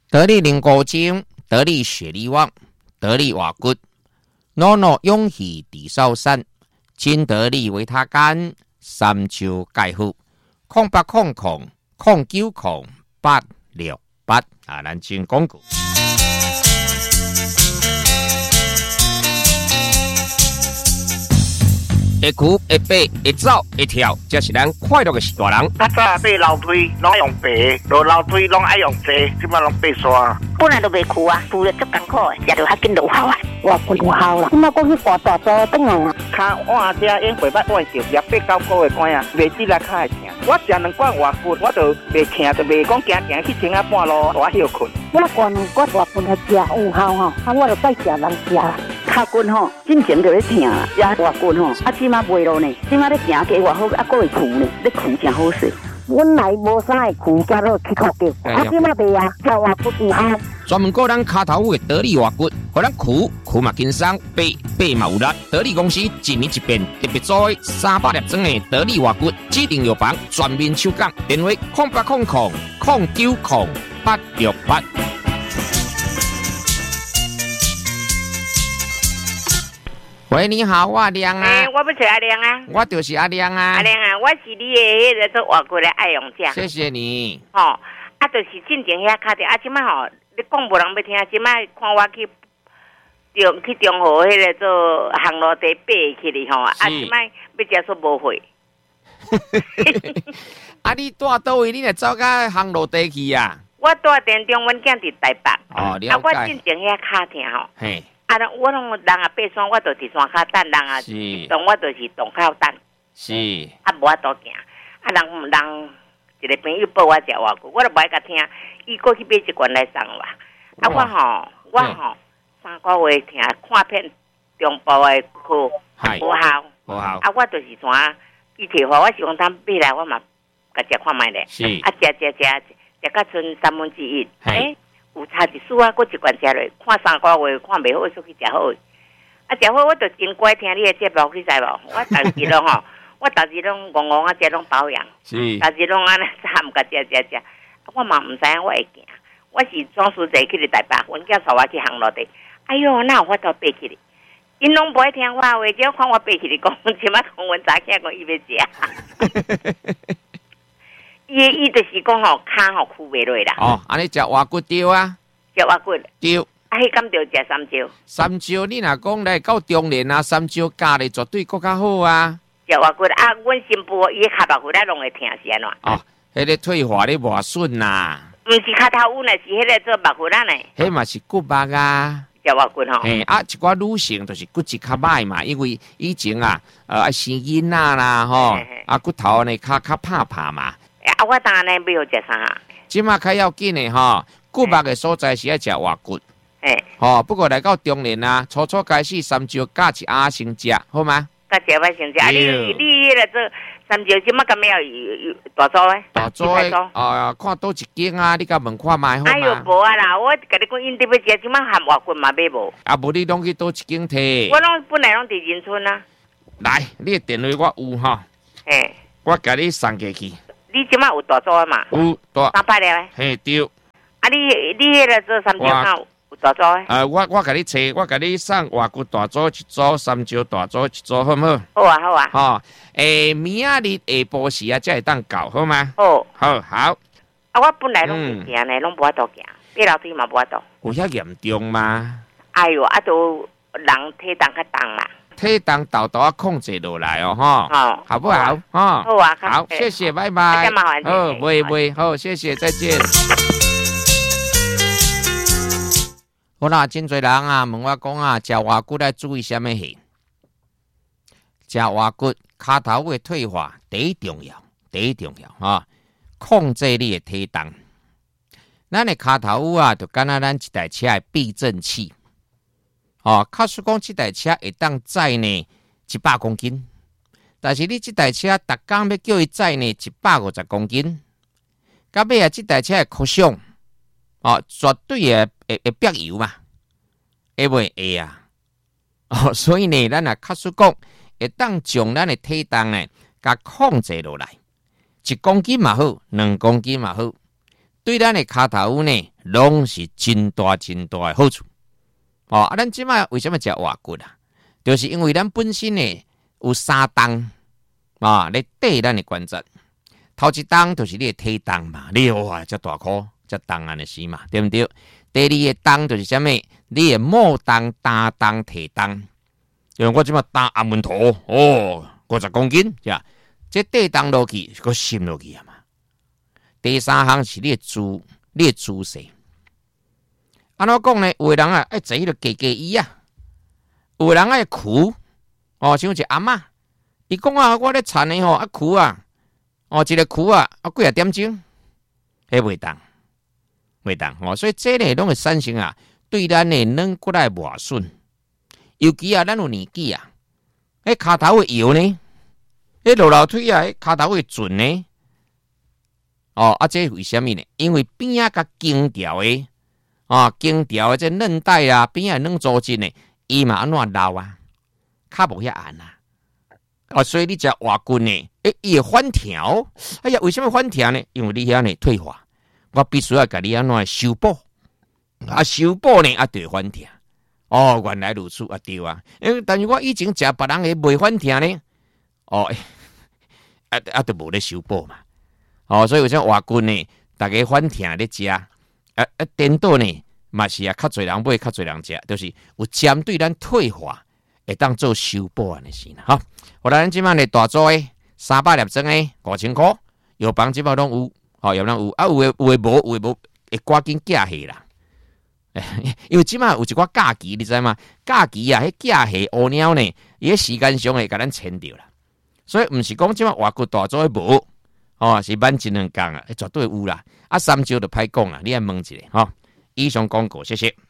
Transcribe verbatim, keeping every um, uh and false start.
得力灵骨精，得力血力旺，得力瓦骨，诺诺勇气地少山，金得力维他干，三九钙护，空八空空空九空八六八啊，咱先讲过。会哭会爬会走会跳，这是咱快乐的是大人。 较早爬楼梯拢用爬，落楼梯拢爱用坐，即摆拢爬山。 本来都袂哭啊，哭了足艰苦的，也着较紧落效啊。我不落效啦，即摆过去大大做转来啊。 骹换只用八百换着，也八九个月关啊，袂止来骹会疼。我食两罐外骨，我就袂疼，就袂讲行行去前啊半路，我休困。 我罐我外骨来食有效吼，啊我就再食人食。脚骨吼，进前就咧疼，也外骨吼，啊即马袂咯呢，即马咧行加偌好，啊佫会哭呢，咧哭真好势。阮来无啥会哭，加落去哭着，啊即马袂啊，叫外骨有效。 专门顾咱骹头的得力外骨，互咱哭哭嘛轻松，爬爬嘛有力。得力公司一年一变，特别做的三百粒装的得力外骨，指定药房全面抽奖，电话空八空空空九空八六八。喂，你好，我阿亮啊。 欸、我不是阿亮啊。 我就是阿亮啊。 阿亮啊，我是你的迄个做外国的爱用者。 谢谢你。 吼、哦，啊，就是进前遐卡的，啊，即摆吼，你讲无人要听，即摆看我去中去中和迄个做航路地爬去哩吼，啊，即摆要接受无会。 啊，你住倒位？你来走到航路地去啊？ 我住电中，阮囝伫台北。 哦，了解。 啊，我进前遐卡疼吼。 嘿。 啊！我拢人啊爬山，我就伫山骹等；人啊动，我就是洞口等。 是。 啊，无法度行。啊，人人一个朋友报我食外骨，我都无爱甲听。伊过去买一罐来送我。啊，我吼，我吼，三个月听看片中部的课，无效。 无效。 啊，我就是怎伊摕互我是讲当买来，我嘛甲食看卖咧。 是。 啊，食食食食到剩三分之一。诶。有差一丝啊，搁一罐食落，看三个月看袂好，出去食好。啊，食好我就真乖听你的节目，你知无？我逐日拢吼，我逐日拢戆戆啊，食拢保养， 是， 逐日拢安尼掺甲食食食。我嘛毋知影我会行，我是装暑节去哩台北，阮囝带我去航路地。哎哟，哪有法度爬起哩？因拢不爱听我话，只要看我爬起哩，讲即摆讲阮查囝讲伊要食。伊伊就是讲吼，骹吼枯袂落啦。 哦，安尼食外骨丢啊？ 食外骨丢。 啊，迄敢着食三椒。 三椒，你若讲来到中年啊，三椒加咧绝对更较好啊。 食外骨啊，阮新妇伊骹白骨仔拢会疼是安怎？ 哦，迄个退化咧无顺呐。 毋是骹头温诶，是迄个做白骨仔呢。 迄嘛是骨肉啊。 食外骨吼。 嘿，啊，一寡女性就是骨质较歹嘛，因为以前啊，呃，爱生囡仔啦，吼，啊，骨头呢较较拍拍嘛。 啊，我当然要食啥？ 即马较要紧的吼，骨肉的所在是要食外骨。 诶， 吼，不过来到中年啊，初初开始三椒加一鸭先食，好吗？ 加一鸭先食，啊，你你迄个做三椒即马敢要有大组诶？ 大组诶，啊，看倒一斤啊，你甲问看卖好吗？ 哎呦，无啊啦，我甲你讲，因得要食，即马含外骨嘛买无。 啊，无你拢去倒一斤摕？ 我拢本来拢伫仁村啊。 来，你的电话我有吼。 诶， 我甲你送过去。 你即马有大组诶嘛？ 有大。 三百粒诶。 嘿，对。 啊，你你迄个做三椒有有大组诶？ 呃，我我甲你找，我甲你送外骨大组一组，三椒大组一组，好唔好？ 好啊，好啊。 吼，诶，明仔日下晡时啊，才会当到，好吗？ 好。 好好。 啊，我本来拢是行呢，拢无法度行，爬楼梯嘛无法度。 有遐严重吗？ 哎哟，啊，都人体重较重啦。 体重豆豆啊控制落来哦，哈， 哦， 好不好？ 哈，好啊， 好，谢谢，拜拜。 好， 不会不会，好，谢谢，再见。好啦，真侪人啊，问我讲啊，食外骨要注意什么事？食外骨骹头会退化，第一重要，第一重要哈，控制你的体重。咱的骹头啊，就敢若咱一台车的避震器。哦，假使讲这台车会当载呢一百公斤，但是你这台车逐工要叫伊载呢一百五十公斤，到尾啊，这台车的扩响，哦，绝对会会会逼油嘛，会袂会啊？哦，所以呢，咱啊假使讲会当将咱的体重呢，甲控制落来，一公斤嘛好，两公斤嘛好， 对咱的骹头呢，拢是真大真大的好处。哦，啊，咱即摆为什么食活骨啊？就是因为咱本身呢有三档啊，咧缀咱的关节。头一档就是你的体重嘛，你哇，遮大颗，遮重安尼是嘛，对不对？第二个档就是啥物？你的末档、担档、提档。因为我即摆担阿门头哦，五十公斤，是吧？这地档落去，个深落去啊嘛。第三项是你的姿，你的姿势。安怎讲呢？有的人啊，爱坐迄个低低椅啊，有的人爱苦哦，像一个阿嬷，伊讲啊，我咧产的吼，啊苦啊，哦，一个苦啊，啊几啊点钟，迄袂当，袂当哦，所以这呢拢会产生啊，对咱的软骨的磨损，尤其啊，咱有年纪啊，迄骹头会摇呢，迄落楼梯啊，迄骹头会准呢，哦，啊，这为什么呢？因为边啊甲经条的。啊，经条的这韧带啊，边啊软组织呢，伊嘛安怎老啊，较无遐按啊。啊，所以你食活骨呢，诶，伊会反调。哎呀，为什么反调呢？因为你遐呢退化，我必须要甲你安怎修补。啊，修补呢啊，就会反调。哦，原来如此啊，对啊。因为但是我以前食别人的袂反调呢，哦，啊啊，就无咧修补嘛。哦，所以为什么活骨呢？大家反调咧食。啊啊，颠倒呢，嘛是啊，较侪人买，较侪人食，就是有针对咱退化，会当做修补安尼是啦，哈。我咱即摆呢大组诶，三百粒装诶，五千箍，药房即摆拢有，吼、哦，药房有，啊有诶有诶无，有诶无，会赶紧寄下啦。因为即摆有一寡假期，你知嘛？假期啊，迄寄下乌鸟呢，伊迄时间上会甲咱牵着啦。所以毋是讲即摆活骨大组诶无。哦，是慢一两工啊，绝对有啦。啊，三招就歹讲啦，你爱问一下吼。以上广告，谢谢。